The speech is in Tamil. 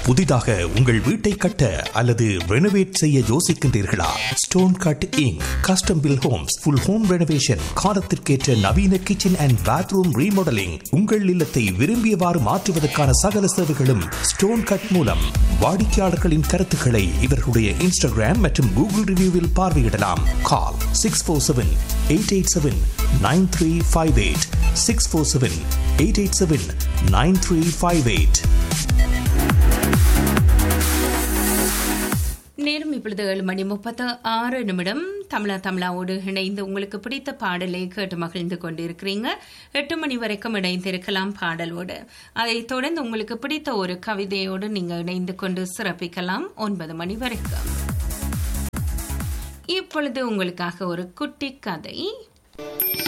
புதிதாக உங்கள் வீட்டை கட்ட அல்லது ரெனோவேட் செய்ய யோசிக்கின்றீர்களா? Stone cut ink custom bill Holmes full home renovation, காலத்திற்கேற்ற நவீன கிச்சன் அண்ட் பாத்ரூம் ரீமாடலிங், உங்கள் இல்லத்தை விரும்பியவாறு மாற்றுவதற்கான சகல சேவைகளும் ஸ்டோன் கட் மூலம். வாடிக்கையாளர்களின் கருத்துக்களை இவர்களுடைய இன்ஸ்டாகிராம் மற்றும் கூகுள் ரிவ்யூவில் பார்வையிடலாம். கால் 647-887-9358 647-887-9358. நேரம் இப்பொழுது 7:36. தமிழாவோடு இணைந்து உங்களுக்கு பிடித்த பாடலை கேட்டு மகிழ்ந்து கொண்டிருக்கிறீங்க. 8 மணி வரைக்கும் இணைந்திருக்கலாம் பாடலோடு. அதைத் தொடர்ந்து உங்களுக்கு பிடித்த ஒரு கவிதையோடு நீங்க இணைந்து கொண்டு சிறப்பிக்கலாம் 9 மணி வரைக்கும். இப்பொழுது உங்களுக்காக ஒரு குட்டி கதை.